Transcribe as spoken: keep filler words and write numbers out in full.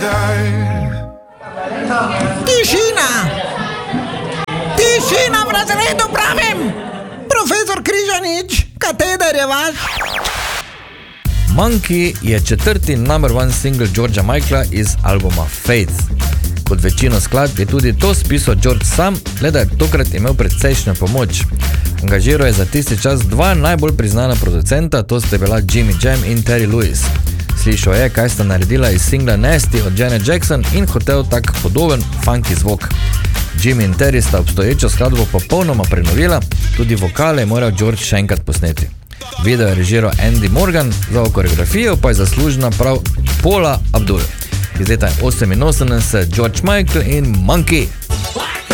Tišina! Tišina v razredu, pravim! Profesor Križanič, kateder je vaš? Monkey je četrti number one single Georgea Michaela iz albuma Faith. Kot večino skladb je tudi to spisal George sam, le da je tokrat imel precejšnjo pomoč. Angažiral je za tisti čas dva najbolj priznana producenta, to sta bila Jimmy Jam in Terry Lewis. Slišal je, kaj sta naredila iz singla Nasty od Janet Jackson in hotel tak podoben funky zvok. Jimmy in Terry sta obstoječo skladbo popolnoma prenovila, tudi vokale je moral George še enkrat posneti. Video je režiral Andy Morgan, za koreografijo pa je zaslužena prav Paula Abdul. Iz leta oseminosemdeset George Michael in Monkey.